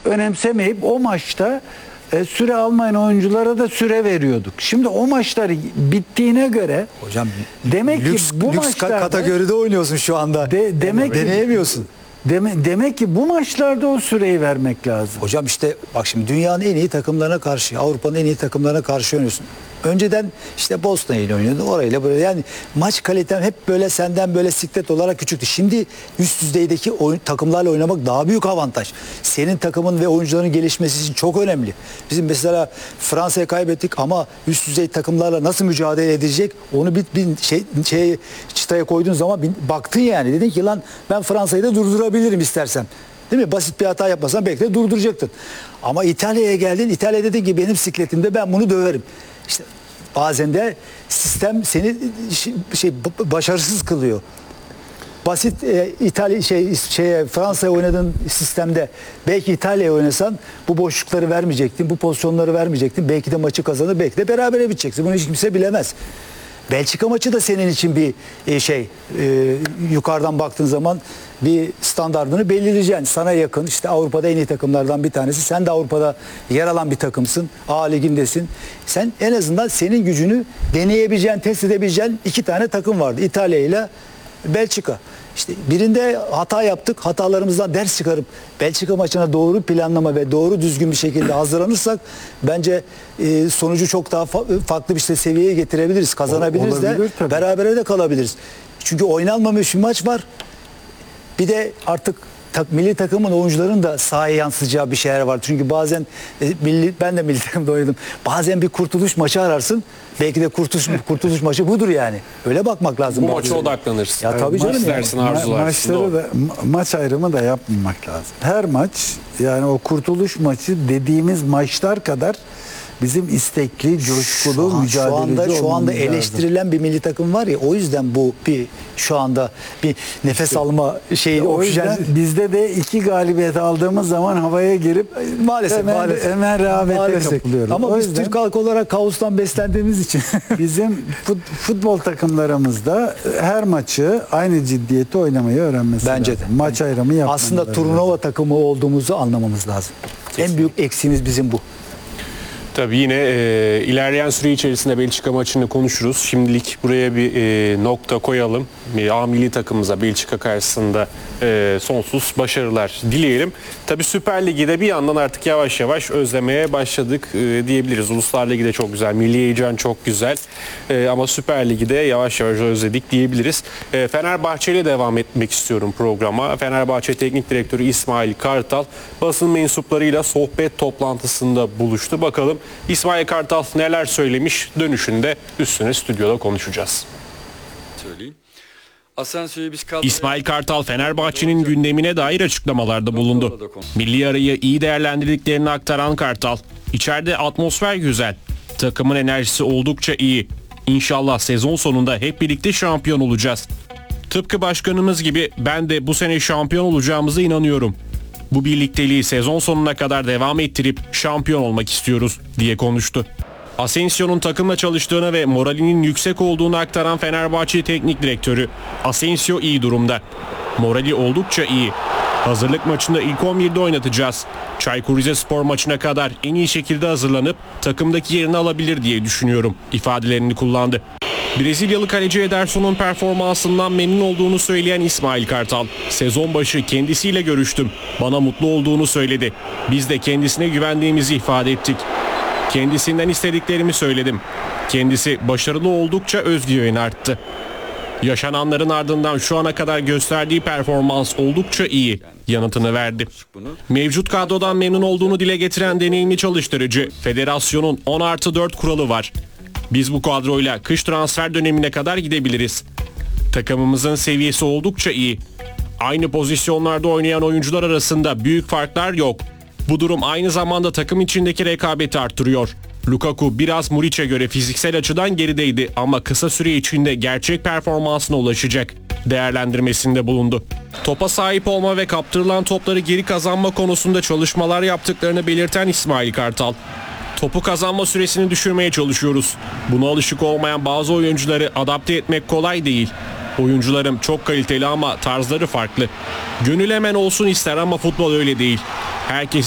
önemsemeyip o maçta süre almayan oyunculara da süre veriyorduk. Şimdi o maçlar bittiğine göre hocam demek lüks, ki bu lüks maçlarda kategoride oynuyorsun şu anda. Demek ki deneyemiyorsun. Demek ki bu maçlarda o süreyi vermek lazım. Hocam işte bak şimdi dünyanın en iyi takımlarına karşı, Avrupa'nın en iyi takımlarına karşı oynuyorsun. Önceden işte Bosna ile oynuyordu, orayla böyle. Yani maç kaliten hep böyle senden böyle siklet olarak küçüktü. Şimdi üst düzeydeki takımlarla oynamak daha büyük avantaj. Senin takımın ve oyuncuların gelişmesi için çok önemli. Bizim mesela Fransa'ya kaybettik ama üst düzey takımlarla nasıl mücadele edecek? Onu bir çıtaya koyduğun zaman baktın yani. Dedin ki lan ben Fransa'yı da durdurabilirim istersem. Değil mi? Basit bir hata yapmasan belki de durduracaktın. Ama İtalya'ya geldin. İtalya dedi ki benim sikletimde ben bunu döverim. İşte bazen de sistem seni başarısız kılıyor. Basit Fransa'ya oynadığın sistemde belki İtalya'ya oynasan bu boşlukları vermeyecektin, bu pozisyonları vermeyecektin. Belki de maçı kazanır, belki de berabere biteceksin. Bunu hiç kimse bilemez. Belçika maçı da senin için bir yukarıdan baktığın zaman bir standardını belirleyeceksin. Sana yakın işte Avrupa'da en iyi takımlardan bir tanesi. Sen de Avrupa'da yer alan bir takımsın. A ligindesin. Sen en azından senin gücünü deneyebileceğin, test edebileceğin iki tane takım vardı. İtalya ile Belçika. İşte birinde hata yaptık. Hatalarımızdan ders çıkarıp Belçika maçına doğru planlama ve doğru düzgün bir şekilde hazırlanırsak bence sonucu çok daha farklı bir seviyeye getirebiliriz. Kazanabiliriz de tabii. berabere de kalabiliriz. Çünkü oynanmamış bir maç var. Bir de artık milli takımın oyuncuların da sahaya yansıtacağı bir şeyler var. Çünkü bazen ben de milli takımda oynadım. Bazen bir kurtuluş maçı ararsın. Belki de kurtuluş maçı budur yani. Öyle bakmak lazım. Bu maça odaklanırsın. Ya tabii canım. İstersin, arzularsın. Maçları da maç ayrımı da yapmamak lazım. Her maç yani o kurtuluş maçı dediğimiz maçlar kadar bizim istekli, coşkulu, mücadeleci şu anda lazım. eleştirilen bir milli takım var ya, o yüzden bu şu anda bir nefes alma şeyi, O yüzden bizde de 2 galibiyet aldığımız zaman havaya girip maalesef hemen rehavete kapılıyoruz. Ama biz Türk halkı olarak kaostan beslendiğimiz için bizim futbol takımlarımızda her maçı aynı ciddiyeti oynamayı öğrenmesi bence lazım. de. Maç ayrımı yapmaları Aslında turnuva takımı olduğumuzu anlamamız lazım. En büyük eksiğimiz bizim bu. Tabii yine ilerleyen süre içerisinde Belçika maçını konuşuruz. Şimdilik buraya bir nokta koyalım. A milli takımımıza Belçika karşısında sonsuz başarılar dileyelim. Tabii Süper Lig'i de bir yandan artık yavaş yavaş özlemeye başladık diyebiliriz. Uluslar Ligi de çok güzel, milli heyecan çok güzel ama Süper Lig'i de yavaş yavaş özledik diyebiliriz. Fenerbahçe ile devam etmek istiyorum programa. Fenerbahçe Teknik Direktörü İsmail Kartal basın mensuplarıyla sohbet toplantısında buluştu. Bakalım İsmail Kartal neler söylemiş, dönüşünde üstüne stüdyoda konuşacağız. İsmail Kartal Fenerbahçe'nin gündemine dair açıklamalarda bulundu. Milli arayı iyi değerlendirdiklerini aktaran Kartal, içeride atmosfer güzel, takımın enerjisi oldukça iyi. İnşallah sezon sonunda hep birlikte şampiyon olacağız. Tıpkı başkanımız gibi ben de bu sene şampiyon olacağımıza inanıyorum. Bu birlikteliği sezon sonuna kadar devam ettirip şampiyon olmak istiyoruz diye konuştu. Asensio'nun takımla çalıştığını ve moralinin yüksek olduğunu aktaran Fenerbahçe Teknik Direktörü, Asensio iyi durumda. Morali oldukça iyi. Hazırlık maçında ilk 11'de oynatacağız. Çaykur Rizespor maçına kadar en iyi şekilde hazırlanıp takımdaki yerini alabilir diye düşünüyorum ifadelerini kullandı. Brezilyalı kaleci Ederson'un performansından memnun olduğunu söyleyen İsmail Kartal, sezon başı kendisiyle görüştüm. Bana mutlu olduğunu söyledi. Biz de kendisine güvendiğimizi ifade ettik. Kendisinden istediklerimi söyledim. Kendisi başarılı oldukça özgüveni arttı. Yaşananların ardından şu ana kadar gösterdiği performans oldukça iyi yanıtını verdi. Mevcut kadrodan memnun olduğunu dile getiren deneyimli çalıştırıcı, federasyonun 10+4 kuralı var. Biz bu kadroyla kış transfer dönemine kadar gidebiliriz. Takımımızın seviyesi oldukça iyi. Aynı pozisyonlarda oynayan oyuncular arasında büyük farklar yok. Bu durum aynı zamanda takım içindeki rekabeti arttırıyor. Lukaku biraz Muriç'e göre fiziksel açıdan gerideydi ama kısa süre içinde gerçek performansına ulaşacak değerlendirmesinde bulundu. Topa sahip olma ve kaptırılan topları geri kazanma konusunda çalışmalar yaptıklarını belirten İsmail Kartal, topu kazanma süresini düşürmeye çalışıyoruz. Buna alışık olmayan bazı oyuncuları adapte etmek kolay değil. Oyuncularım çok kaliteli ama tarzları farklı. Gönül hemen olsun ister ama futbol öyle değil. Herkes